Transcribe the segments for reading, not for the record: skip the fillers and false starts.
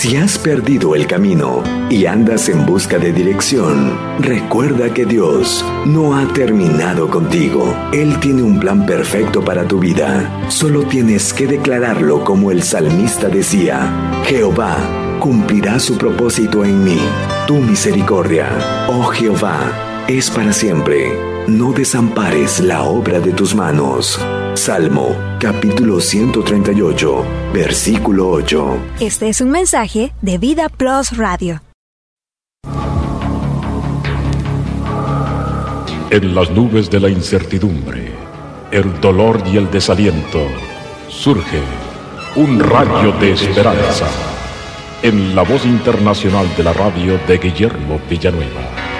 Si has perdido el camino y andas en busca de dirección, recuerda que Dios no ha terminado contigo. Él tiene un plan perfecto para tu vida. Solo tienes que declararlo como el salmista decía: Jehová cumplirá su propósito en mí. Tu misericordia, oh Jehová, es para siempre. No desampares la obra de tus manos. Salmo, capítulo 138, versículo 8. Este es un mensaje de Vida Plus Radio. En las nubes de la incertidumbre, el dolor y el desaliento, surge un rayo de esperanza. En la voz internacional de la radio de Guillermo Villanueva.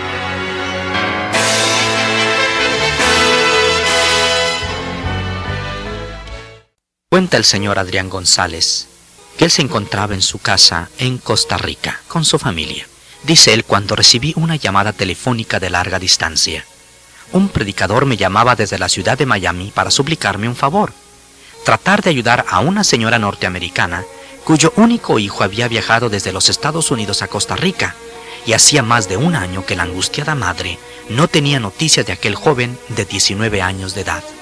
Cuenta el señor Adrián González que él se encontraba en su casa en Costa Rica con su familia. Dice él: cuando recibí una llamada telefónica de larga distancia. Un predicador me llamaba desde la ciudad de Miami para suplicarme un favor: tratar de ayudar a una señora norteamericana cuyo único hijo había viajado desde los Estados Unidos a Costa Rica, y hacía más de un año que la angustiada madre no tenía noticias de aquel joven de 19 años de edad.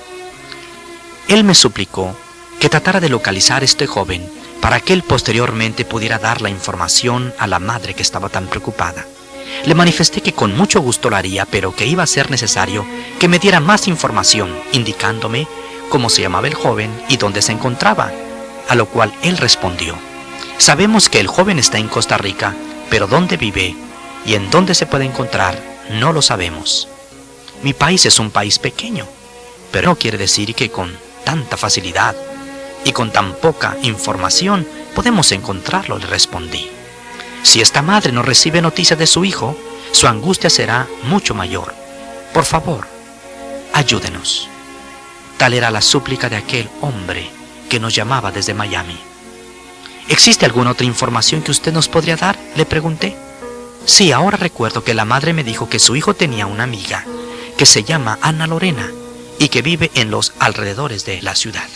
Él me suplicó que tratara de localizar a este joven para que él posteriormente pudiera dar la información a la madre que estaba tan preocupada. Le manifesté que con mucho gusto lo haría, pero que iba a ser necesario que me diera más información, indicándome cómo se llamaba el joven y dónde se encontraba, a lo cual él respondió: sabemos que el joven está en Costa Rica, pero dónde vive y en dónde se puede encontrar no lo sabemos. Mi país es un país pequeño, pero no quiere decir que con tanta facilidad y con tan poca información podemos encontrarlo, le respondí. Si esta madre no recibe noticias de su hijo, su angustia será mucho mayor. Por favor, ayúdenos. Tal era la súplica de aquel hombre que nos llamaba desde Miami. ¿Existe alguna otra información que usted nos podría dar?, le pregunté. Sí, ahora recuerdo que la madre me dijo que su hijo tenía una amiga que se llama Ana Lorena y que vive en los alrededores de la ciudad.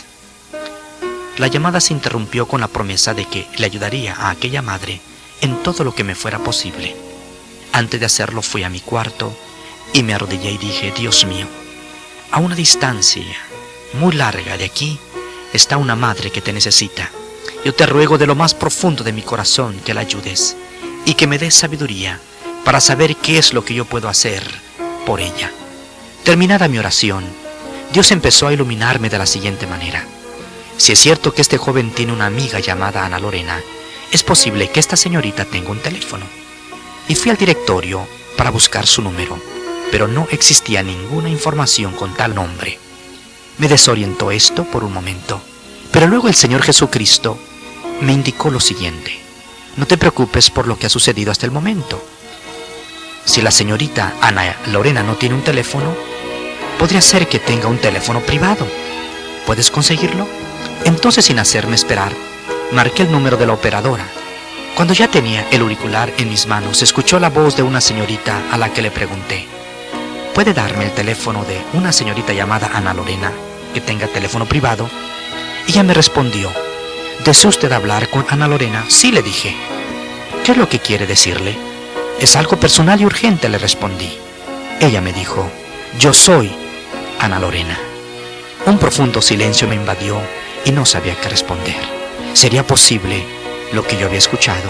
La llamada se interrumpió con la promesa de que le ayudaría a aquella madre en todo lo que me fuera posible. Antes de hacerlo fui a mi cuarto y me arrodillé y dije: Dios mío, a una distancia muy larga de aquí está una madre que te necesita. Yo te ruego de lo más profundo de mi corazón que la ayudes y que me des sabiduría para saber qué es lo que yo puedo hacer por ella. Terminada mi oración, Dios empezó a iluminarme de la siguiente manera: si es cierto que este joven tiene una amiga llamada Ana Lorena, es posible que esta señorita tenga un teléfono. Y fui al directorio para buscar su número, pero no existía ninguna información con tal nombre. Me desorientó esto por un momento, pero luego el Señor Jesucristo me indicó lo siguiente: no te preocupes por lo que ha sucedido hasta el momento. Si la señorita Ana Lorena no tiene un teléfono, podría ser que tenga un teléfono privado. ¿Puedes conseguirlo? Entonces, sin hacerme esperar, marqué el número de la operadora. Cuando ya tenía el auricular en mis manos, escuchó la voz de una señorita a la que le pregunté: ¿puede darme el teléfono de una señorita llamada Ana Lorena que tenga teléfono privado? Ella me respondió: ¿desea usted hablar con Ana Lorena? Sí, le dije. ¿Qué es lo que quiere decirle? Es algo personal y urgente, le respondí. Ella me dijo: yo soy Ana Lorena. Un profundo silencio me invadió y no sabía qué responder. ¿Sería posible lo que yo había escuchado?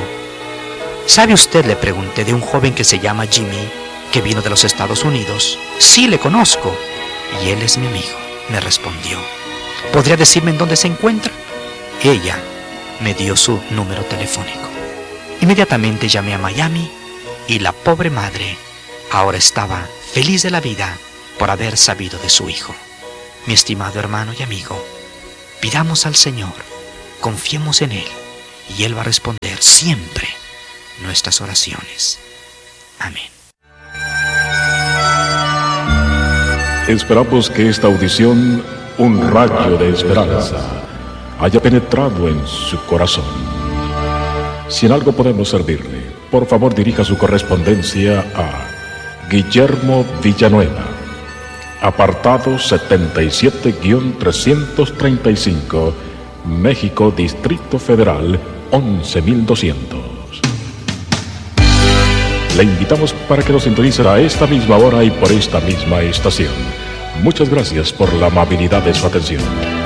¿Sabe usted?, le pregunté, de un joven que se llama Jimmy, que vino de los Estados Unidos. Sí, le conozco. Y él es mi amigo, me respondió. ¿Podría decirme en dónde se encuentra? Ella me dio su número telefónico. Inmediatamente llamé a Miami y la pobre madre ahora estaba feliz de la vida por haber sabido de su hijo. Mi estimado hermano y amigo, pidamos al Señor, confiemos en Él y Él va a responder siempre nuestras oraciones. Amén. Esperamos que esta audición, un rayo de esperanza, haya penetrado en su corazón. Si en algo podemos servirle, por favor dirija su correspondencia a Guillermo Villanueva, apartado 77-335, México, Distrito Federal, 11.200. Le invitamos para que nos sintonice a esta misma hora y por esta misma estación. Muchas gracias por la amabilidad de su atención.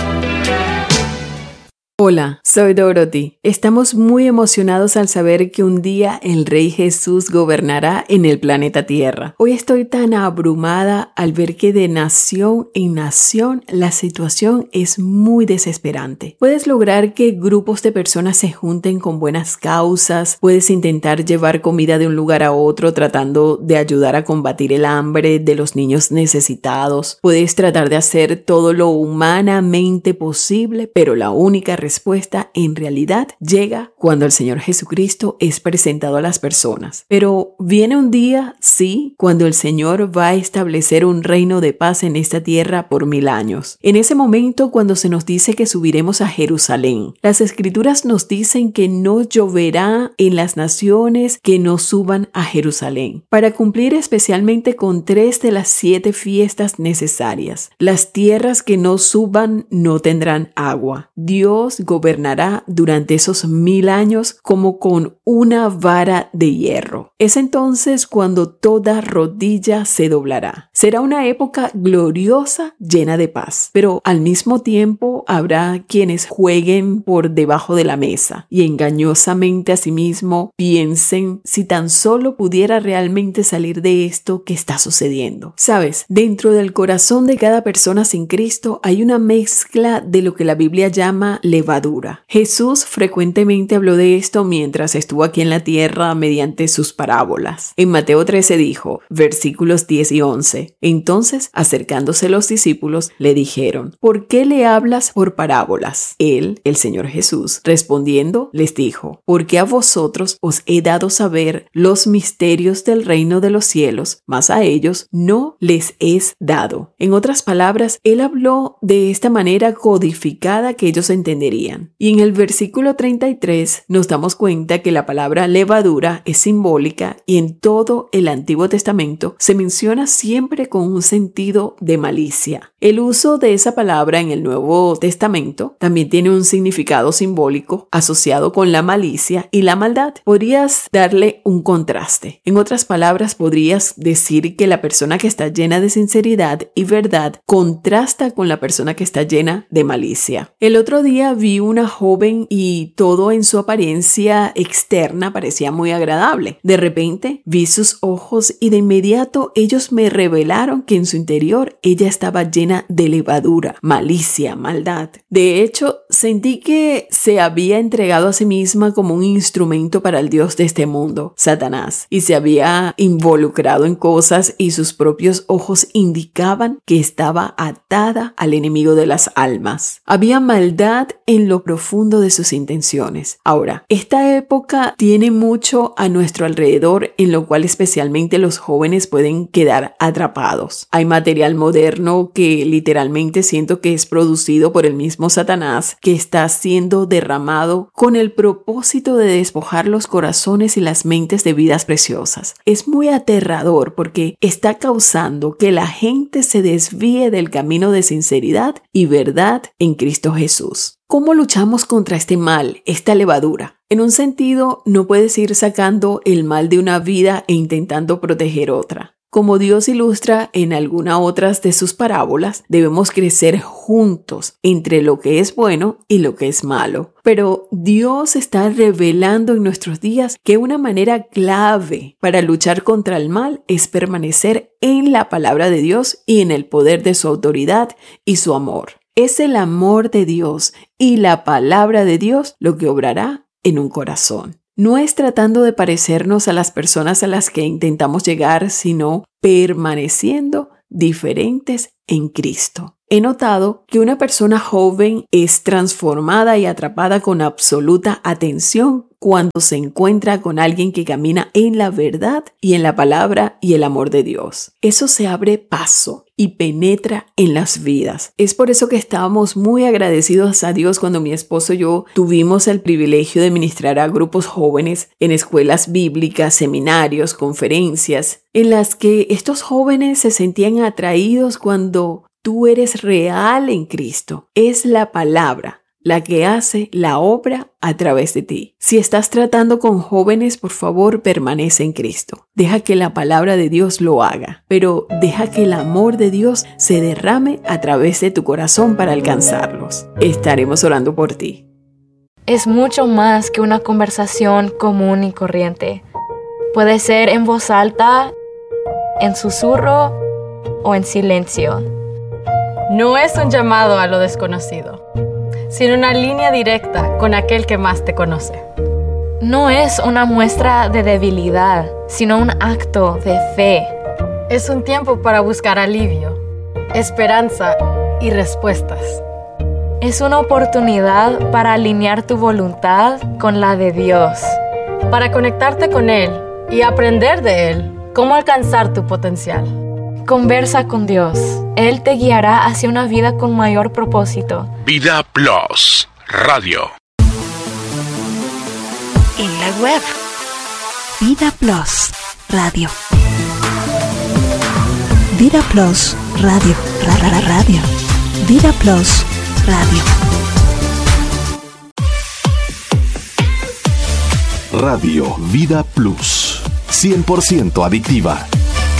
Hola, soy Dorothy. Estamos muy emocionados al saber que un día el Rey Jesús gobernará en el planeta Tierra. Hoy estoy tan abrumada al ver que de nación en nación la situación es muy desesperante. Puedes lograr que grupos de personas se junten con buenas causas, puedes intentar llevar comida de un lugar a otro tratando de ayudar a combatir el hambre de los niños necesitados, puedes tratar de hacer todo lo humanamente posible, pero la única respuesta en realidad llega cuando el Señor Jesucristo es presentado a las personas. Pero viene un día, sí, cuando el Señor va a establecer un reino de paz en esta tierra por 1000 años. En ese momento, cuando se nos dice que subiremos a Jerusalén, las Escrituras nos dicen que no lloverá en las naciones que no suban a Jerusalén, para cumplir especialmente con 3 de las 7 fiestas necesarias. Las tierras que no suban no tendrán agua. Dios gobernará durante esos 1000 años como con una vara de hierro. Es entonces cuando toda rodilla se doblará. Será una época gloriosa, llena de paz, pero al mismo tiempo habrá quienes jueguen por debajo de la mesa y engañosamente a sí mismo piensen si tan solo pudiera realmente salir de esto que está sucediendo. Sabes, dentro del corazón de cada persona sin Cristo hay una mezcla de lo que la Biblia llama levadura. Jesús frecuentemente habló de esto mientras estuvo aquí en la tierra mediante sus parábolas. En Mateo 13 dijo, versículos 10 y 11, entonces, acercándose los discípulos, le dijeron, ¿por qué le hablas por parábolas? Él, el Señor Jesús, respondiendo, les dijo, porque a vosotros os he dado saber los misterios del reino de los cielos, mas a ellos no les es dado. En otras palabras, él habló de esta manera codificada que ellos entenderían. Y en el versículo 33 nos damos cuenta que la palabra levadura es simbólica y en todo el Antiguo Testamento se menciona siempre con un sentido de malicia. El uso de esa palabra en el Nuevo Testamento también tiene un significado simbólico asociado con la malicia y la maldad. Podrías darle un contraste. En otras palabras, podrías decir que la persona que está llena de sinceridad y verdad contrasta con la persona que está llena de malicia. El otro día vi una joven y todo en su apariencia externa parecía muy agradable. De repente vi sus ojos y de inmediato ellos me revelaron que en su interior ella estaba llena de levadura, malicia, maldad. De hecho, sentí que se había entregado a sí misma como un instrumento para el Dios de este mundo, Satanás, y se había involucrado en cosas y sus propios ojos indicaban que estaba atada al enemigo de las almas. Había maldad en lo profundo de sus intenciones. Ahora, esta época tiene mucho a nuestro alrededor en lo cual especialmente los jóvenes pueden quedar atrapados. Hay material moderno que literalmente siento que es producido por el mismo Satanás, que está siendo derramado con el propósito de despojar los corazones y las mentes de vidas preciosas. Es muy aterrador porque está causando que la gente se desvíe del camino de sinceridad y verdad en Cristo Jesús. ¿Cómo luchamos contra este mal, esta levadura? En un sentido, no puedes ir sacando el mal de una vida e intentando proteger otra. Como Dios ilustra en alguna otras de sus parábolas, debemos crecer juntos entre lo que es bueno y lo que es malo. Pero Dios está revelando en nuestros días que una manera clave para luchar contra el mal es permanecer en la palabra de Dios y en el poder de su autoridad y su amor. Es el amor de Dios y la palabra de Dios lo que obrará en un corazón. No es tratando de parecernos a las personas a las que intentamos llegar, sino permaneciendo diferentes en Cristo. He notado que una persona joven es transformada y atrapada con absoluta atención cuando se encuentra con alguien que camina en la verdad y en la palabra y el amor de Dios. Eso se abre paso y penetra en las vidas. Es por eso que estábamos muy agradecidos a Dios cuando mi esposo y yo tuvimos el privilegio de ministrar a grupos jóvenes en escuelas bíblicas, seminarios, conferencias, en las que estos jóvenes se sentían atraídos cuando tú eres real en Cristo. Es la palabra la que hace la obra a través de ti. Si estás tratando con jóvenes, por favor, permanece en Cristo. Deja que la palabra de Dios lo haga, pero deja que el amor de Dios se derrame a través de tu corazón para alcanzarlos. Estaremos orando por ti. Es mucho más que una conversación común y corriente. Puede ser en voz alta, en susurro o en silencio. No es un llamado a lo desconocido, sino una línea directa con aquel que más te conoce. No es una muestra de debilidad, sino un acto de fe. Es un tiempo para buscar alivio, esperanza y respuestas. Es una oportunidad para alinear tu voluntad con la de Dios. Para conectarte con Él y aprender de Él cómo alcanzar tu potencial. Conversa con Dios. Él te guiará hacia una vida con mayor propósito. Vida Plus Radio. En la web, Vida Plus Radio. Vida Plus Radio. Radio. Vida Plus Radio. Radio Vida Plus. 100% adictiva.